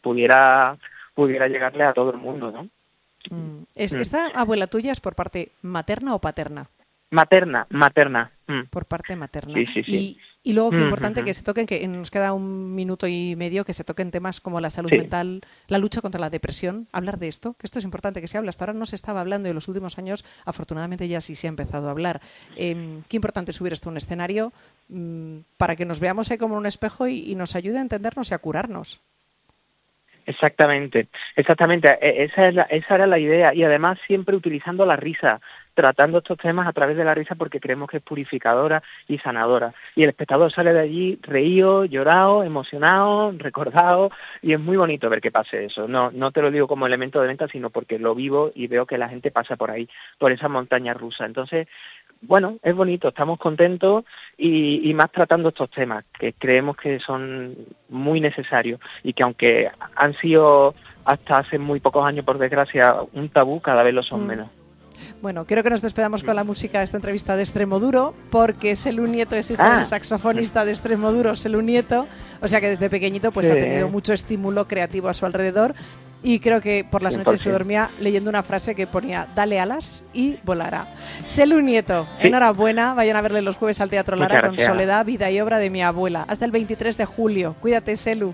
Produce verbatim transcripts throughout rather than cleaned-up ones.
pudiera pudiera llegarle a todo el mundo, ¿no? Mm. ¿Esta abuela tuya es por parte materna o paterna? Materna, materna. Mm. Por parte materna. Sí, sí, sí. Y, y luego qué Mm, importante mm, que se toquen, que nos queda un minuto y medio, que se toquen temas como la salud sí. mental, la lucha contra la depresión, hablar de esto, que esto es importante que se hable. Hasta ahora no se estaba hablando y en los últimos años, afortunadamente ya sí se ha empezado a hablar. Eh, qué importante subir esto a un escenario mmm, para que nos veamos ahí como un espejo y, y nos ayude a entendernos y a curarnos. Exactamente, exactamente. Esa, es la, esa era la idea y además siempre utilizando la risa, tratando estos temas a través de la risa porque creemos que es purificadora y sanadora. Y el espectador sale de allí reído, llorado, emocionado, recordado y es muy bonito ver que pase eso. No, no te lo digo como elemento de venta, sino porque lo vivo y veo que la gente pasa por ahí, por esa montaña rusa. Entonces, bueno, es bonito, estamos contentos y, y más tratando estos temas que creemos que son muy necesarios y que aunque han sido hasta hace muy pocos años, por desgracia, un tabú, cada vez lo son Mm. menos. Bueno, creo que nos despedamos con la música de esta entrevista de Extremoduro, porque Selu Nieto es hijo Ah. del saxofonista de Extremoduro, Selu Nieto, o sea que desde pequeñito pues Sí. ha tenido mucho estímulo creativo a su alrededor y creo que por las cien por noches se ciento. dormía leyendo una frase que ponía dale alas y volará. Selu Nieto, Sí. enhorabuena, vayan a verle los jueves al Teatro Lara Muchas con gracias. Soledad, vida y obra de mi abuela, hasta el veintitrés de julio. Cuídate, Selu.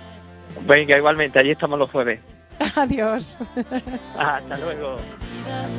Venga, igualmente, allí estamos los jueves. Adiós. Hasta luego.